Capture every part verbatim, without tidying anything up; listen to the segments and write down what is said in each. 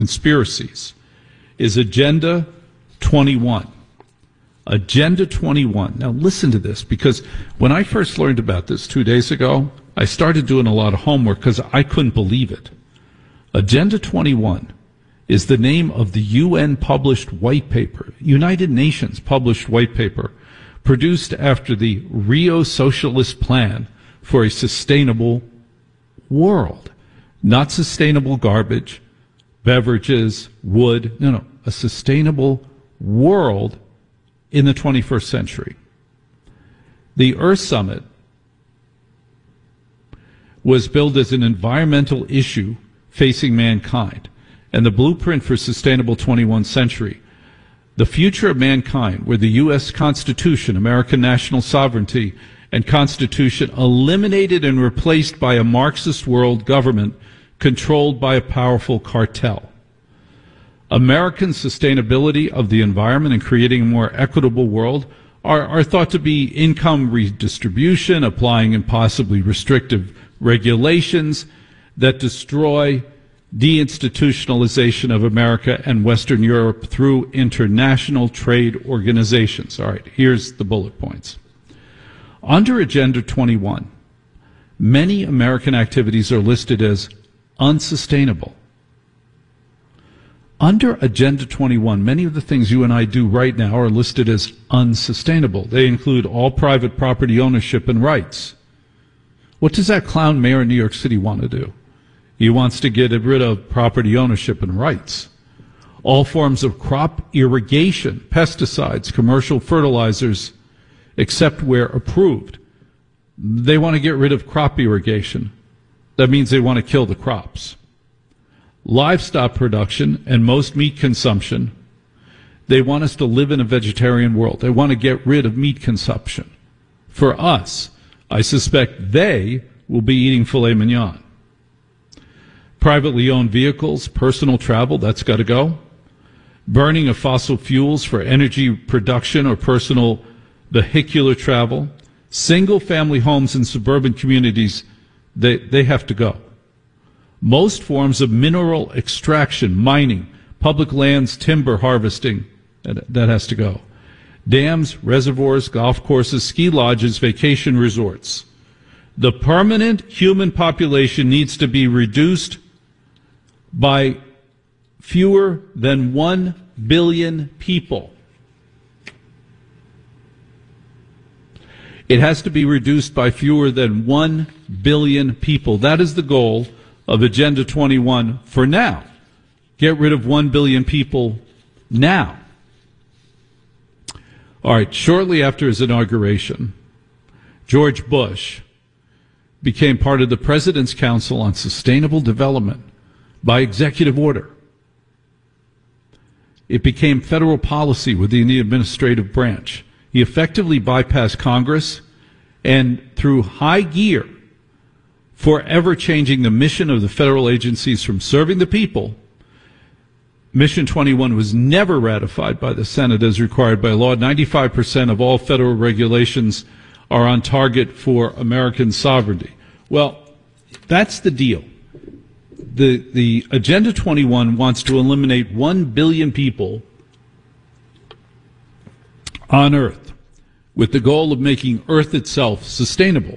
conspiracies is Agenda twenty-one. Agenda twenty-one. Now listen to this, because when I first learned about this two days ago, I started doing a lot of homework because I couldn't believe it. Agenda twenty-one is the name of the U N published white paper, United Nations published white paper, produced after the Rio Socialist Plan for a Sustainable World. Not sustainable garbage, beverages, wood. No, no. A sustainable world in the twenty-first century. The Earth Summit was billed as an environmental issue facing mankind, and the blueprint for sustainable twenty-first century. The future of mankind, where the U S Constitution, American national sovereignty, and Constitution eliminated and replaced by a Marxist world government controlled by a powerful cartel. American sustainability of the environment and creating a more equitable world are, are thought to be income redistribution, applying impossibly restrictive regulations that destroy deinstitutionalization of America and Western Europe through international trade organizations. All right, here's the bullet points. Under Agenda twenty-one, many American activities are listed as unsustainable. Under Agenda twenty-one, many of the things you and I do right now are listed as unsustainable. They include all private property ownership and rights. What does that clown mayor in New York City want to do? He wants to get rid of property ownership and rights. All forms of crop irrigation, pesticides, commercial fertilizers, except where approved. They want to get rid of crop irrigation. That means they want to kill the crops. Livestock production and most meat consumption. They want us to live in a vegetarian world. They want to get rid of meat consumption. For us, I suspect they will be eating filet mignon. Privately owned vehicles, personal travel, that's got to go. Burning of fossil fuels for energy production or personal vehicular travel. Single-family homes in suburban communities, they, they have to go. Most forms of mineral extraction, mining, public lands, timber harvesting, that, that has to go. Dams, reservoirs, golf courses, ski lodges, vacation resorts. The permanent human population needs to be reduced by fewer than one billion people. It has to be reduced by fewer than one billion people. That is the goal of Agenda twenty-one for now. Get rid of one billion people now. All right, shortly after his inauguration, George Bush became part of the President's Council on Sustainable Development by executive order. It became federal policy within the administrative branch. He effectively bypassed Congress and, through high gear, forever changing the mission of the federal agencies from serving the people. Mission twenty-one was never ratified by the Senate as required by law. ninety-five percent of all federal regulations are on target for American sovereignty. Well, that's the deal. The, the Agenda twenty-one wants to eliminate one billion people on Earth with the goal of making Earth itself sustainable.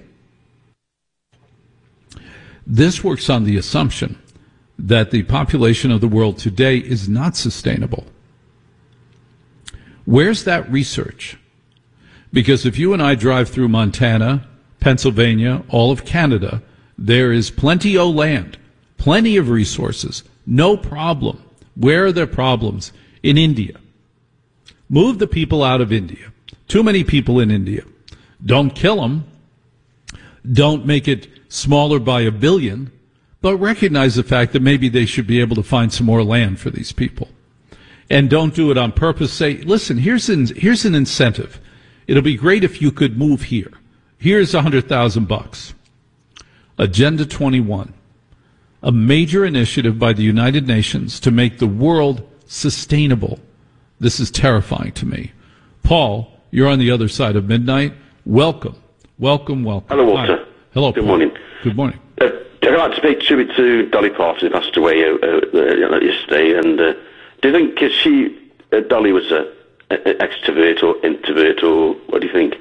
This works on the assumption that the population of the world today is not sustainable. Where's that research? Because if you and I drive through Montana, Pennsylvania, all of Canada, there is plenty of land, plenty of resources, no problem. Where are there problems? In India. Move the people out of India. Too many people in India. Don't kill them. Don't make it smaller by a billion, but recognize the fact that maybe they should be able to find some more land for these people. And don't do it on purpose. Say, listen, here's an, here's an incentive. It'll be great if you could move here. Here's a hundred thousand bucks. Agenda twenty-one, a major initiative by the United Nations to make the world sustainable. This is terrifying to me. Paul, you're on the other side of midnight. Welcome, welcome, welcome. Hello, Walter. Hi. Hello, Good Paul. morning. Good morning. Uh, I'd like to pay tribute to Dolly Parton, who passed away uh, uh, yesterday. And uh, do you think she, uh, Dolly, was an extrovert or introvert, or what do you think?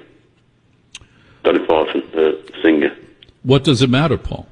Dolly Parton, the uh, singer. What does it matter, Paul?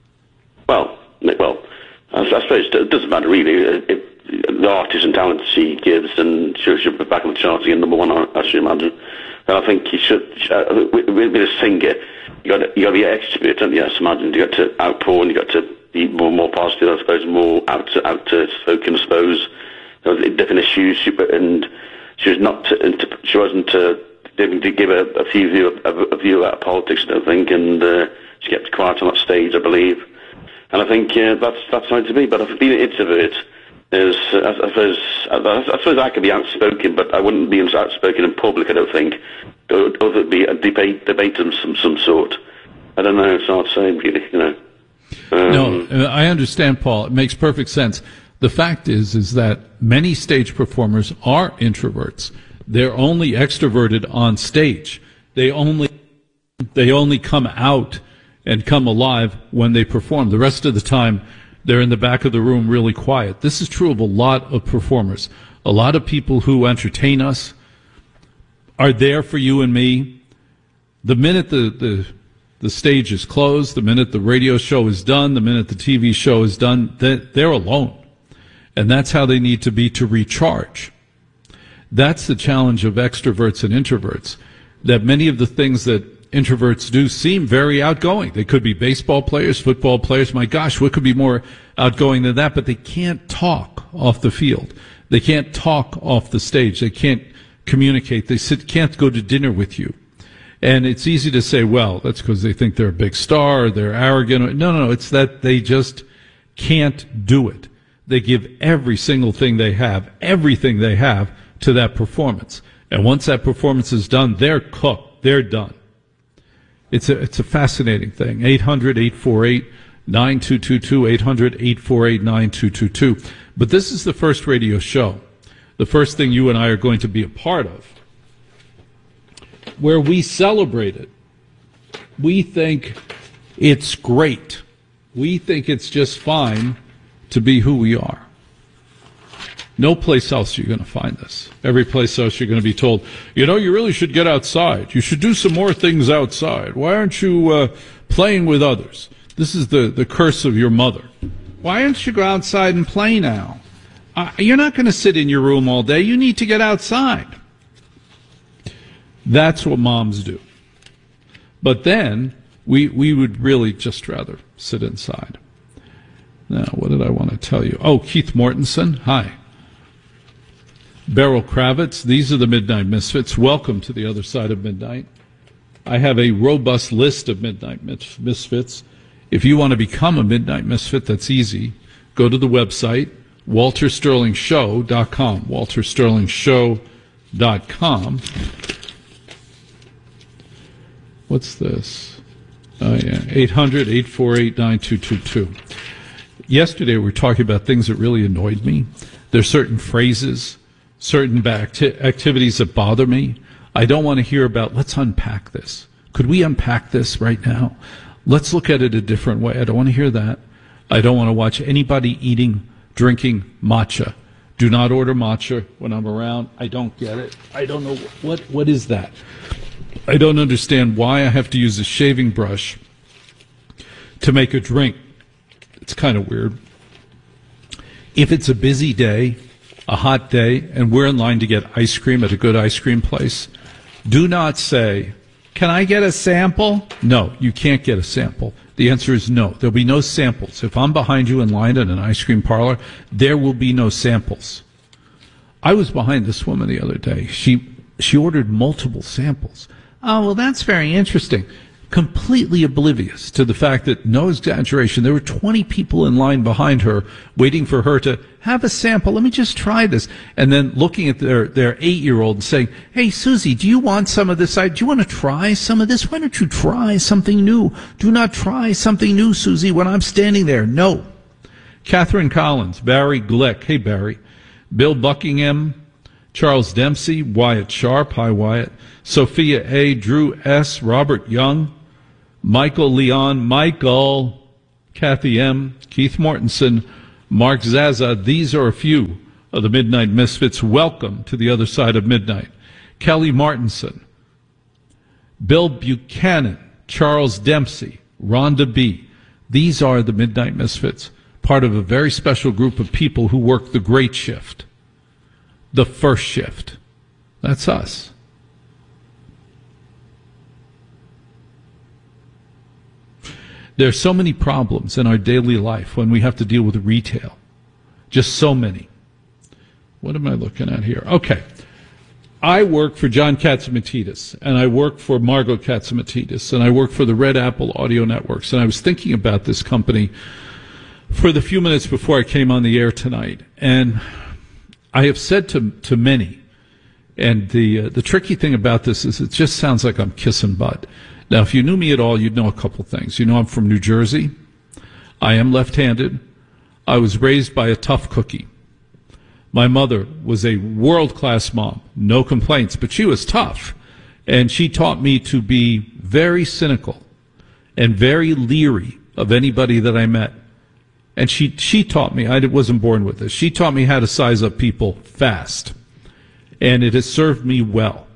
Well, well, I, I suppose it doesn't matter really. If, the artists and talent she gives, and she'll, she'll be back on the charts again, number one, I, I should imagine. And I think you should, uh, with, with a singer, you got you got to be an extrovert, don't you? I imagine you got to outpour, and you got to be more more positive, I suppose, more out to out to spoken, I suppose. There was different issues, she, and she was not, to, she wasn't uh, able to give a, a few view a, a view about politics, I don't think, and uh, she kept quiet on that stage, I believe. And I think uh, that's that's how to be. But if being an introvert is, uh, I, I suppose, I, I suppose I could be outspoken, but I wouldn't be outspoken in public, I don't think. Or, or there'd be a debate, debate of some some sort. I don't know. It's hard to say, really. You know. Um, no, I understand, Paul. It makes perfect sense. The fact is, is that many stage performers are introverts. They're only extroverted on stage. They only they only come out and come alive when they perform. The rest of the time, they're in the back of the room really quiet. This is true of a lot of performers. A lot of people who entertain us are there for you and me. The minute the, the, the stage is closed, the minute the radio show is done, the minute the T V show is done, they're, they're alone. And that's how they need to be to recharge. That's the challenge of extroverts and introverts, that many of the things that introverts do seem very outgoing. They could be baseball players, football players. My gosh, what could be more outgoing than that? But they can't talk off the field. They can't talk off the stage. They can't communicate. They sit, can't go to dinner with you. And it's easy to say, well, that's because they think they're a big star, or they're arrogant. No, no, no. It's that they just can't do it. They give every single thing they have, everything they have to that performance. And once that performance is done, they're cooked. They're done. It's a, it's a fascinating thing. eight hundred, eight four eight, nine two two two, eight hundred, eight four eight, nine two two two. But this is the first radio show, the first thing you and I are going to be a part of, where we celebrate it. We think it's great. We think it's just fine to be who we are. No place else you're going to find this. Every place else you're going to be told, you know, you really should get outside. You should do some more things outside. Why aren't you uh, playing with others? This is the, the curse of your mother. Why don't you go outside and play now? Uh, you're not going to sit in your room all day. You need to get outside. That's what moms do. But then we we would really just rather sit inside. Now, what did I want to tell you? Oh, Keith Mortensen, hi. Beryl Kravitz, these are the Midnight Misfits. Welcome to the other side of midnight. I have a robust list of Midnight Misfits. If you want to become a Midnight Misfit, that's easy. Go to the website, walter sterling show dot com, walter sterling show dot com. What's this? Oh, yeah, eight hundred, eight four eight, nine two two two. Yesterday we were talking about things that really annoyed me. There's certain phrases, certain acti- activities that bother me. I don't want to hear about, let's unpack this. Could we unpack this right now? Let's look at it a different way. I don't want to hear that. I don't want to watch anybody eating, drinking matcha. Do not order matcha when I'm around. I don't get it. I don't know. What. What is that? I don't understand why I have to use a shaving brush to make a drink. It's kind of weird. If it's a busy day, a hot day, and we're in line to get ice cream at a good ice cream place, do not say, can I get a sample? No, you can't get a sample. The answer is no. There'll be no samples. If I'm behind you in line at an ice cream parlor, there will be no samples. I was behind this woman the other day. She she ordered multiple samples. Oh, well, that's very interesting. Completely oblivious to the fact that, no exaggeration, there were twenty people in line behind her waiting for her to have a sample. Let me just try this. And then looking at their, their eight-year-old and saying, hey, Susie, do you want some of this? Do you want to try some of this? Why don't you try something new? Do not try something new, Susie, when I'm standing there. No. Catherine Collins, Barry Glick. Hey, Barry. Bill Buckingham, Charles Dempsey, Wyatt Sharp. Hi, Wyatt. Sophia A., Drew S., Robert Young, Michael Leon, Michael, Kathy M., Keith Mortensen, Mark Zaza. These are a few of the Midnight Misfits. Welcome to the other side of midnight. Kelly Martinson, Bill Buchanan, Charles Dempsey, Rhonda B. These are the Midnight Misfits, part of a very special group of people who work the great shift, the first shift. That's us. There are so many problems in our daily life when we have to deal with retail. Just so many. What am I looking at here? Okay. I work for John Katzimatidis, and I work for Margot Katzimatidis, and I work for the Red Apple Audio Networks. And I was thinking about this company for the few minutes before I came on the air tonight. And I have said to to many, and the uh, the tricky thing about this is it just sounds like I'm kissing butt. Now, if you knew me at all, you'd know a couple things. You know I'm from New Jersey. I am left-handed. I was raised by a tough cookie. My mother was a world-class mom, no complaints, but she was tough. And she taught me to be very cynical and very leery of anybody that I met. And she, she taught me, I wasn't born with this, she taught me how to size up people fast. And it has served me well.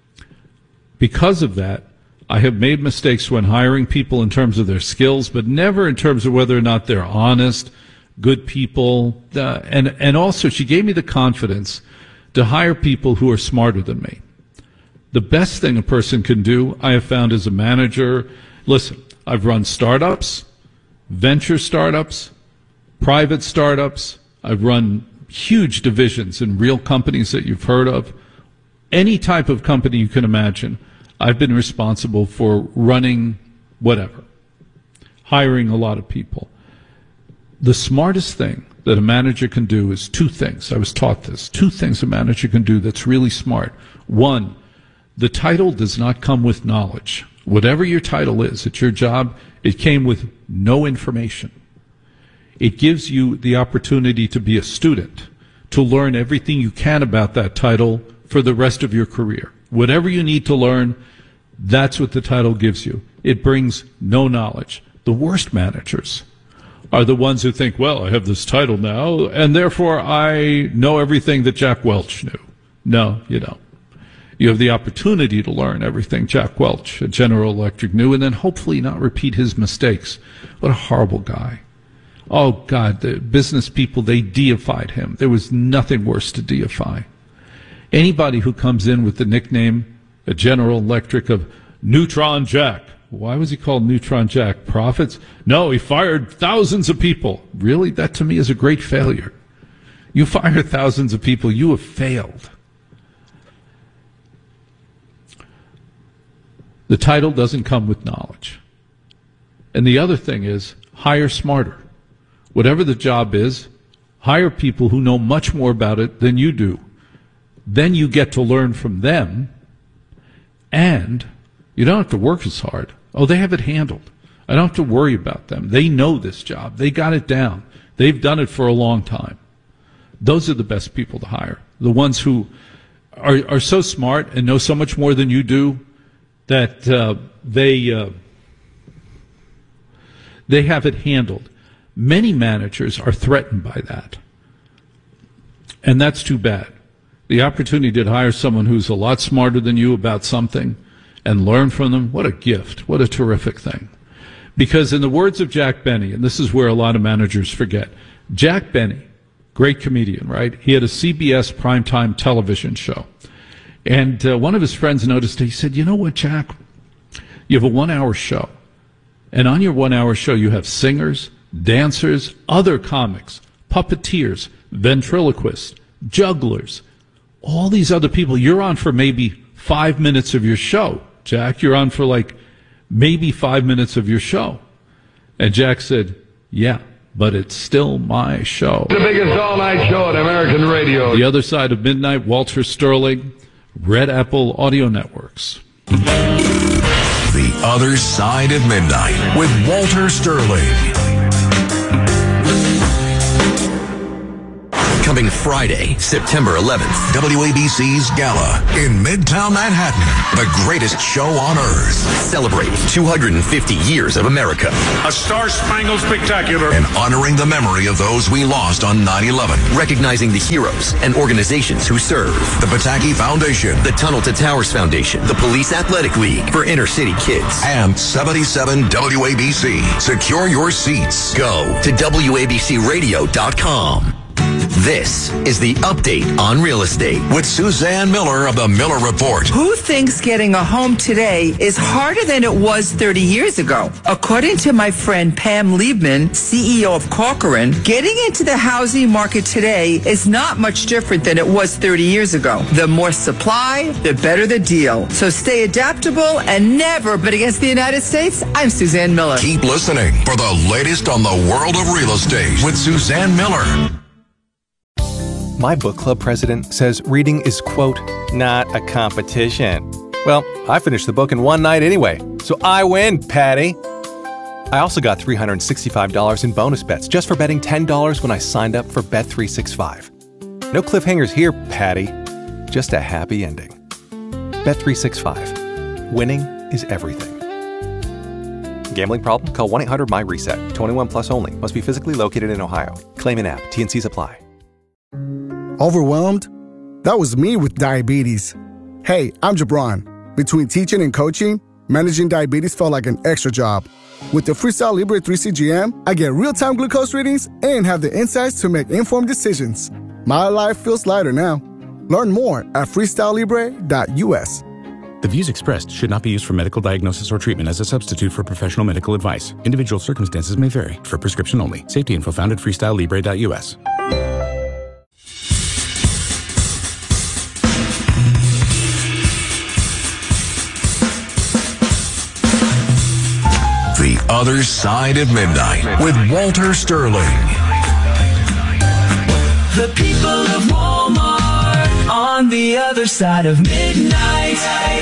Because of that, I have made mistakes when hiring people in terms of their skills, but never in terms of whether or not they're honest, good people. Uh, and, and also, she gave me the confidence to hire people who are smarter than me. The best thing a person can do, I have found as a manager, listen, I've run startups, venture startups, private startups. I've run huge divisions in real companies that you've heard of. Any type of company you can imagine. I've been responsible for running whatever, hiring a lot of people. The smartest thing that a manager can do is two things. I was taught this. Two things a manager can do that's really smart. One, the title does not come with knowledge. Whatever your title is at your job, it came with no information. It gives you the opportunity to be a student, to learn everything you can about that title for the rest of your career. Whatever you need to learn, that's what the title gives you. It brings no knowledge. The worst managers are the ones who think, well, I have this title now, and therefore I know everything that Jack Welch knew. No, you don't. You have the opportunity to learn everything Jack Welch at General Electric knew, and then hopefully not repeat his mistakes. What a horrible guy. Oh, God, the business people, they deified him. There was nothing worse to deify. Anybody who comes in with the nickname at General Electric of Neutron Jack. Why was he called Neutron Jack? Profits? No, he fired thousands of people. Really? That to me is a great failure. You fire thousands of people, you have failed. The title doesn't come with knowledge. And the other thing is, hire smarter. Whatever the job is, hire people who know much more about it than you do. Then you get to learn from them, and you don't have to work as hard. Oh, they have it handled. I don't have to worry about them. They know this job. They got it down. They've done it for a long time. Those are the best people to hire. The ones who are, are so smart and know so much more than you do that uh, they uh, they have it handled. Many managers are threatened by that, and that's too bad. The opportunity to hire someone who's a lot smarter than you about something and learn from them, what a gift, what a terrific thing. Because in the words of Jack Benny, and this is where a lot of managers forget, Jack Benny, great comedian, right? He had a C B S primetime television show. And uh, one of his friends noticed, he said, you know what, Jack? You have a one-hour show. And on your one-hour show, you have singers, dancers, other comics, puppeteers, ventriloquists, jugglers, all these other people. You're on for maybe five minutes of your show, Jack. You're on for like maybe five minutes of your show. And Jack said, yeah, but it's still my show. The biggest all-night show on American radio. The Other Side of Midnight, Walter Sterling, Red Apple Audio Networks. The Other Side of Midnight with Walter Sterling. Coming Friday, September eleventh, W A B C's Gala in Midtown Manhattan. The greatest show on earth. Celebrating two hundred fifty years of America. A Star-Spangled Spectacular. And honoring the memory of those we lost on nine eleven. Recognizing the heroes and organizations who serve. The Pataki Foundation. The Tunnel to Towers Foundation. The Police Athletic League for inner city kids. And seventy-seven W A B C. Secure your seats. Go to W A B C radio dot com. This is the update on real estate with Suzanne Miller of the Miller Report. Who thinks getting a home today is harder than it was thirty years ago? According to my friend Pam Liebman, C E O of Corcoran, getting into the housing market today is not much different than it was thirty years ago. The more supply, the better the deal. So stay adaptable and never bet against the United States. I'm Suzanne Miller. Keep listening for the latest on the world of real estate with Suzanne Miller. My book club president says reading is, quote, not a competition. Well, I finished the book in one night anyway, so I win, Patty. I also got three hundred sixty-five dollars in bonus bets just for betting ten dollars when I signed up for Bet three sixty-five. No cliffhangers here, Patty. Just a happy ending. Bet three sixty-five. Winning is everything. Gambling problem? Call one eight hundred M Y reset. twenty-one plus only. Must be physically located in Ohio. Claim in app. T and Cs apply. Overwhelmed? That was me with diabetes. Hey, I'm Jabron. Between teaching and coaching, managing diabetes felt like an extra job. With the Freestyle Libre three C G M, I get real-time glucose readings and have the insights to make informed decisions. My life feels lighter now. Learn more at freestyle libre dot U S. The views expressed should not be used for medical diagnosis or treatment as a substitute for professional medical advice. Individual circumstances may vary. For prescription only. Safety info found at freestyle libre dot U S. The Other Side of Midnight with Walter Sterling. The people of Walmart on the other side of midnight.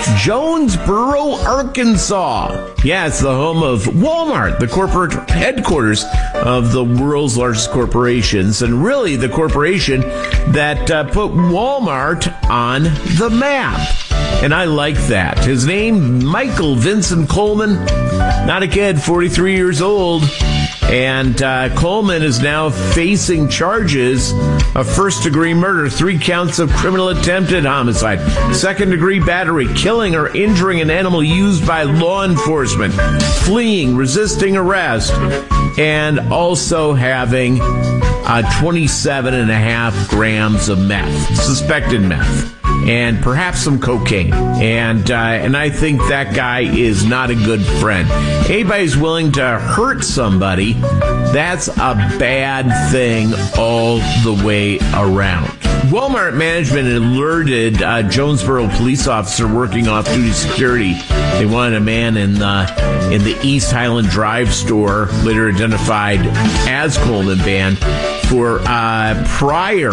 Jonesboro, Arkansas. Yeah, it's the home of Walmart, the corporate headquarters of the world's largest corporations, and really the corporation that uh, put Walmart on the map. And I like that. His name, Michael Vincent Coleman, not a kid, forty-three years old. And uh, Coleman is now facing charges of first-degree murder, three counts of criminal attempted homicide, second-degree battery, killing or injuring an animal used by law enforcement, fleeing, resisting arrest, and also having uh, twenty-seven and a half grams of meth, suspected meth, and perhaps some cocaine. And uh, and I think that guy is not a good friend. Anybody who's willing to hurt somebody, that's a bad thing all the way around. Walmart management alerted uh, Jonesboro police officer working off-duty security. They wanted a man in the, in the East Highland Drive store, later identified as Coleman Band, for uh, prior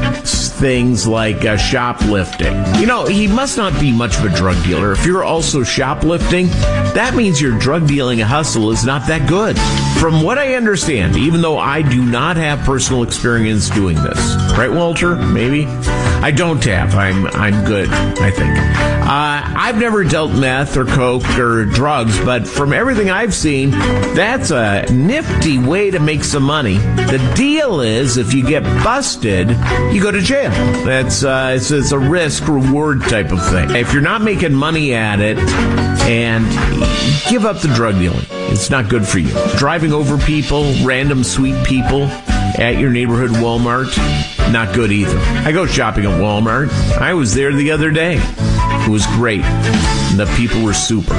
things like uh, shoplifting. You know, he must not be much of a drug dealer. If you're also shoplifting, that means your drug dealing hustle is not that good. From what I understand, even though I do not have personal experience doing this, right, Walter? Maybe? I don't have. I'm I'm good, I think. Uh, I've never dealt meth or coke or drugs, but from everything I've seen, that's a nifty way to make some money. The deal is, if you get busted, you go to jail. That's uh, it's, it's a risk-reward type of thing. If you're not making money at it, and give up the drug dealing. It's not good for you. Driving over people, random sweet people at your neighborhood Walmart, not good either. I go shopping at Walmart. I was there the other day. It was great. The people were super.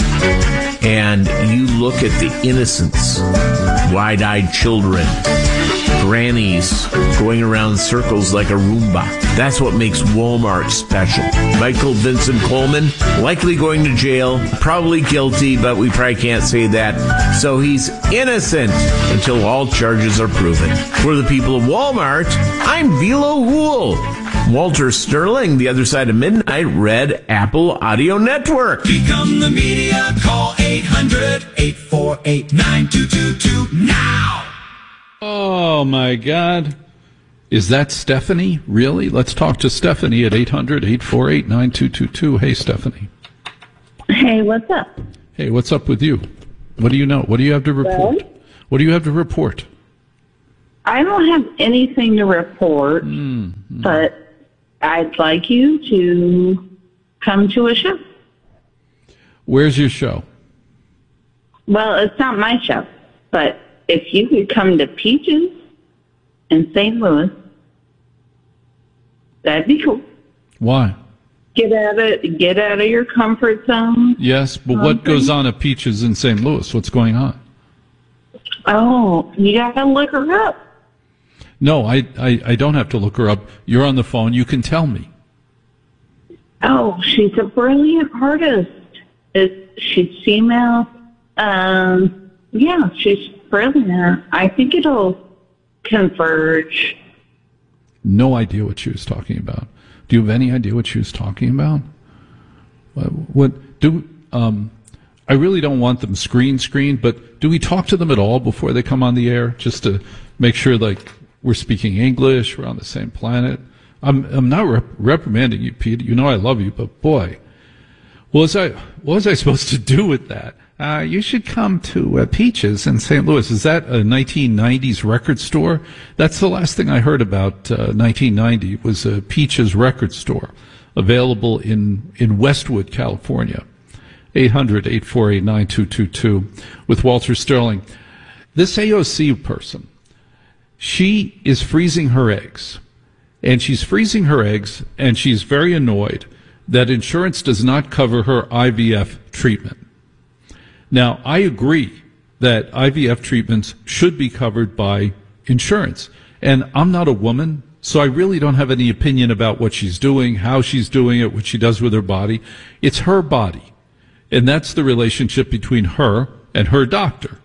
And you look at the innocence, wide-eyed children, grannies going around circles like a Roomba. That's what makes Walmart special. Michael Vincent Coleman, likely going to jail, probably guilty, but we probably can't say that. So he's innocent until all charges are proven. For the people of Walmart, I'm Vilo Hool. Walter Sterling, The Other Side of Midnight, Red Apple Audio Network. Become the media. Call eight hundred, eight four eight, nine two two two now. Oh, my God. Is that Stephanie? Really? Let's talk to Stephanie at eight hundred, eight four eight, nine two two two. Hey, Stephanie. Hey, what's up? Hey, what's up with you? What do you know? What do you have to report? Well, what do you have to report? I don't have anything to report, mm, mm. but I'd like you to come to a show. Where's your show? Well, it's not my show, but if you could come to Peaches in Saint Louis, that'd be cool. Why? Get out of get out of your comfort zone. Yes, but what goes on at Peaches in Saint Louis? What's going on? Oh, you gotta look her up. No, I, I, I don't have to look her up. You're on the phone. You can tell me. Oh, she's a brilliant artist. It, she's female. Um, yeah, she's brilliant. I think it'll converge. No idea what she was talking about. Do you have any idea what she was talking about? What, what do um, I really don't want them screen screen, but do we talk to them at all before they come on the air, just to make sure like we're speaking English, we're on the same planet? I'm I'm not rep- reprimanding you, Pete. You know I love you, but boy, what was I what was I supposed to do with that? Uh, you should come to uh, Peaches in Saint Louis. Is that a nineteen nineties record store? That's the last thing I heard about uh, nineteen ninety was a Peaches record store available in, in Westwood, California. eight hundred, eight four eight, nine two two two with Walter Sterling. This A O C person, she is freezing her eggs. And she's freezing her eggs, and she's very annoyed that insurance does not cover her I V F treatment. Now, I agree that I V F treatments should be covered by insurance. And I'm not a woman, so I really don't have any opinion about what she's doing, how she's doing it, what she does with her body. It's her body. And that's the relationship between her and her doctor.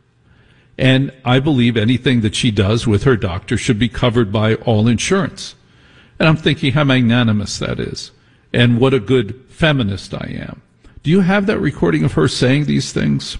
And I believe anything that she does with her doctor should be covered by all insurance. And I'm thinking how magnanimous that is, and what a good feminist I am. Do you have that recording of her saying these things?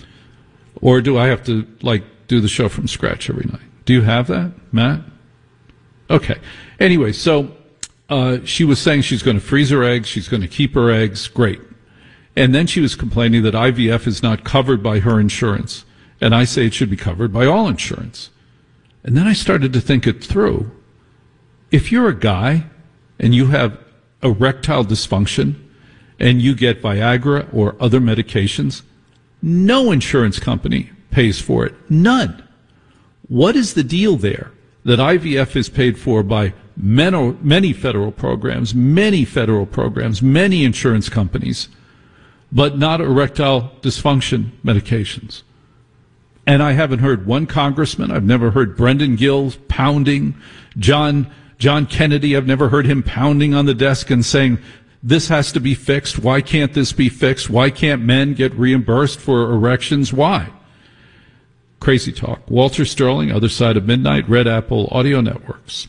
Or do I have to, like, do the show from scratch every night? Do you have that, Matt? Okay. Anyway, so uh, she was saying she's going to freeze her eggs, she's going to keep her eggs. Great. And then she was complaining that I V F is not covered by her insurance. And I say it should be covered by all insurance. And then I started to think it through. If you're a guy and you have erectile dysfunction and you get Viagra or other medications, no insurance company pays for it. None. What is the deal there that I V F is paid for by many federal programs, many federal programs, many insurance companies, but not erectile dysfunction medications? And I haven't heard one congressman. I've never heard Brendan Gill pounding. John John Kennedy, I've never heard him pounding on the desk and saying, this has to be fixed. Why can't this be fixed? Why can't men get reimbursed for erections? Why? Crazy talk. Walter Sterling, Other Side of Midnight, Red Apple Audio Networks.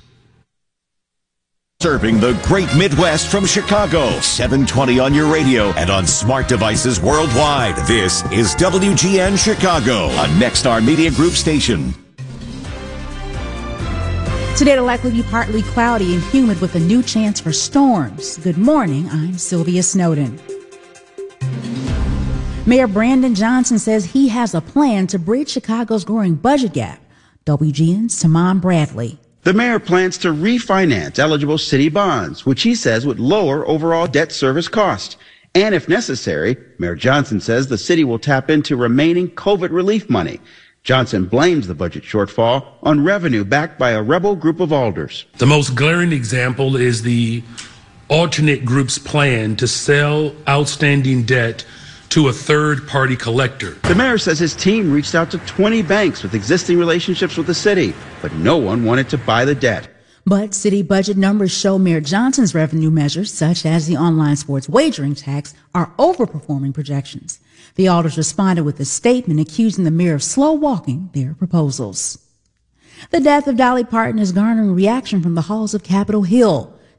Serving the great Midwest from Chicago. seven twenty on your radio and on smart devices worldwide. This is W G N Chicago, a Nexstar Media Group station. Today it'll likely be partly cloudy and humid with a new chance for storms. Good morning, I'm Sylvia Snowden. Mayor Brandon Johnson says he has a plan to bridge Chicago's growing budget gap. W G N's Tamon Bradley. The mayor plans to refinance eligible city bonds, which he says would lower overall debt service cost. And if necessary, Mayor Johnson says the city will tap into remaining COVID relief money. Johnson blames the budget shortfall on revenue backed by a rebel group of alders. The most glaring example is the alternate group's plan to sell outstanding debt to a third-party collector. The mayor says his team reached out to twenty banks with existing relationships with the city, but no one wanted to buy the debt. But city budget numbers show Mayor Johnson's revenue measures, such as the online sports wagering tax, are overperforming projections. The alders responded with a statement accusing the mayor of slow-walking their proposals. The death of Dolly Parton is garnering reaction from the halls of Capitol Hill.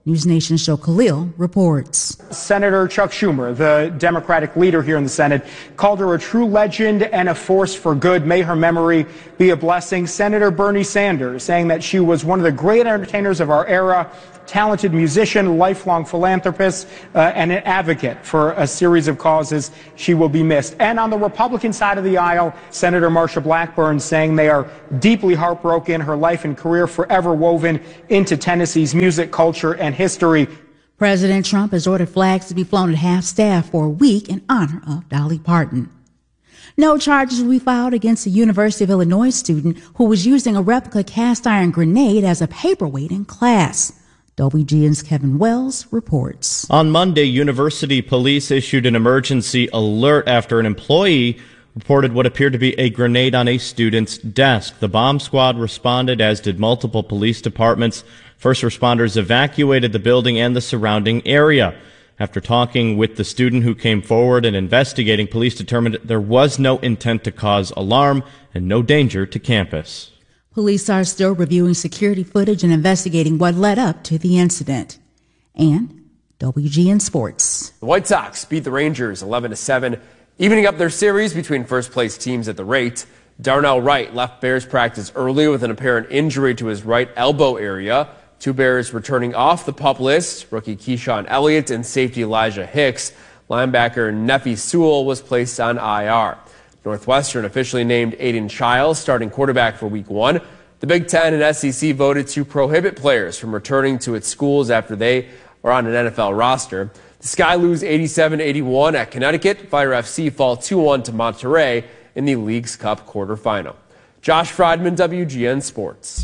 News Nation show Khalil reports. Senator Chuck Schumer, the Democratic leader here in the Senate, called her a true legend and a force for good. May her memory be a blessing. Senator Bernie Sanders saying that she was one of the great entertainers of our era, talented musician, lifelong philanthropist, uh, and an advocate for a series of causes. She will be missed. And on the Republican side of the aisle, Senator Marsha Blackburn saying they are deeply heartbroken, her life and career forever woven into Tennessee's music, culture, and history. President Trump has ordered flags to be flown at half-staff for a week in honor of Dolly Parton. No charges will be filed against a University of Illinois student who was using a replica cast-iron grenade as a paperweight in class. W G N's Kevin Wells reports. On Monday, university police issued an emergency alert after an employee reported what appeared to be a grenade on a student's desk. The bomb squad responded, as did multiple police departments. First responders evacuated the building and the surrounding area. After talking with the student who came forward and investigating, police determined there was no intent to cause alarm and no danger to campus. Police are still reviewing security footage and investigating what led up to the incident. And W G N Sports. The White Sox beat the Rangers eleven to seven, evening up their series between first-place teams at the rate. Darnell Wright left Bears practice early with an apparent injury to his right elbow area. Two Bears returning off the PUP list, rookie Keyshawn Elliott and safety Elijah Hicks. Linebacker Nephi Sewell was placed on I R. Northwestern officially named Aiden Childs starting quarterback for week one. The Big Ten and S E C voted to prohibit players from returning to its schools after they are on an N F L roster. The Sky lose eighty-seven eighty-one at Connecticut. Fire F C fall two one to Monterey in the League's Cup quarterfinal. Josh Friedman, W G N Sports.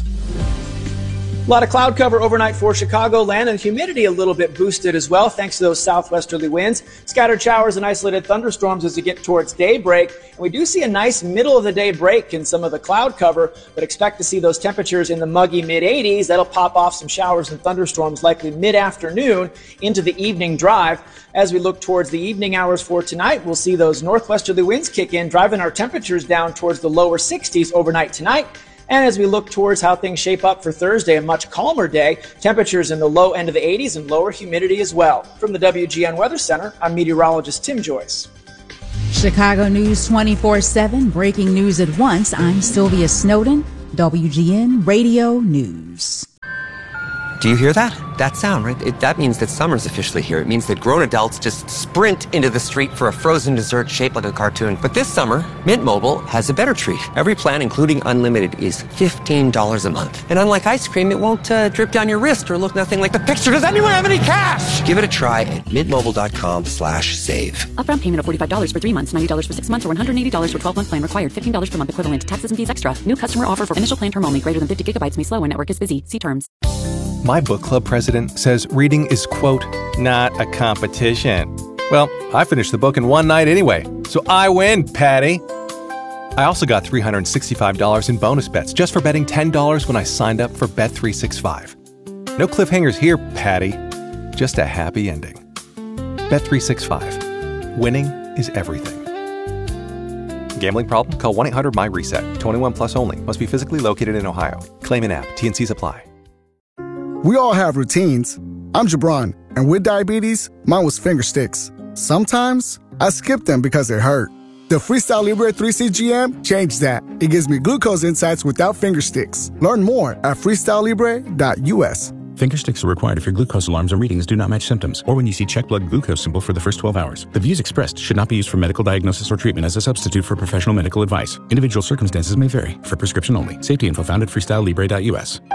A lot of cloud cover overnight for Chicagoland, and humidity a little bit boosted as well thanks to those southwesterly winds. Scattered showers and isolated thunderstorms as we get towards daybreak. And we do see a nice middle of the day break in some of the cloud cover, but expect to see those temperatures in the muggy mid eighties. That'll pop off some showers and thunderstorms likely mid-afternoon into the evening drive. As we look towards the evening hours for tonight, we'll see those northwesterly winds kick in, driving our temperatures down towards the lower sixties overnight tonight. And as we look towards how things shape up for Thursday, a much calmer day, temperatures in the low end of the eighties and lower humidity as well. From the W G N Weather Center, I'm meteorologist Tim Joyce. Chicago News twenty-four seven, breaking news at once. I'm Sylvia Snowden, W G N Radio News. Do you hear that? That sound, right? It, that means that summer's officially here. It means that grown adults just sprint into the street for a frozen dessert shaped like a cartoon. But this summer, Mint Mobile has a better treat. Every plan, including unlimited, is fifteen dollars a month. And unlike ice cream, it won't uh, drip down your wrist or look nothing like the picture. Does anyone have any cash? Give it a try at mintmobile.com slash save. Upfront payment of forty-five dollars for three months, ninety dollars for six months, or one hundred eighty dollars for twelve-month plan required. fifteen dollars per month equivalent. Taxes and fees extra. New customer offer for initial plan term only. Greater than fifty gigabytes may slow when network is busy. See terms. My book club president says reading is, quote, not a competition. Well, I finished the book in one night anyway, so I win, Patty. I also got three hundred sixty-five dollars in bonus bets just for betting ten dollars when I signed up for Bet three sixty-five. No cliffhangers here, Patty. Just a happy ending. Bet three sixty-five. Winning is everything. Gambling problem? Call one eight hundred M Y reset. twenty-one plus only. Must be physically located in Ohio. Claim an app. T and Cs apply. We all have routines. I'm Jabron, and with diabetes, mine was finger sticks. Sometimes I skip them because it hurt. The Freestyle Libre three C G M changed that. It gives me glucose insights without finger sticks. Learn more at freestyle libre dot U S. Finger sticks are required if your glucose alarms or readings do not match symptoms, or when you see check blood glucose symbol for the first twelve hours. The views expressed should not be used for medical diagnosis or treatment as a substitute for professional medical advice. Individual circumstances may vary. For prescription only. Safety info found at freestyle libre dot U S.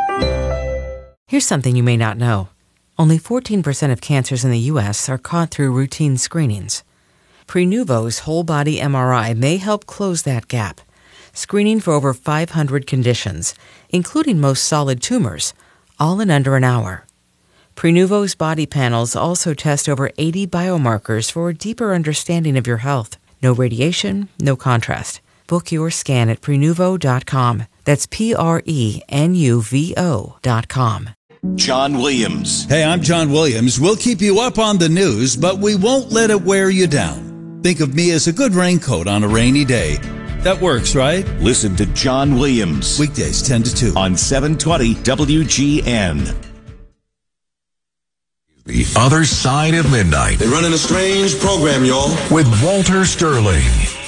Here's something you may not know. Only fourteen percent of cancers in the U S are caught through routine screenings. Prenuvo's whole-body M R I may help close that gap, screening for over five hundred conditions, including most solid tumors, all in under an hour. Prenuvo's body panels also test over eighty biomarkers for a deeper understanding of your health. No radiation, no contrast. Book your scan at prenuvo dot com. That's P R E N U V O dot com. John Williams. Hey, I'm John Williams. We'll keep you up on the news, but we won't let it wear you down. Think of me as a good raincoat on a rainy day. That works, right? Listen to John Williams. Weekdays ten to two. On seven twenty W G N. The Other Side of Midnight. They're running a strange program, y'all. With Walter Sterling.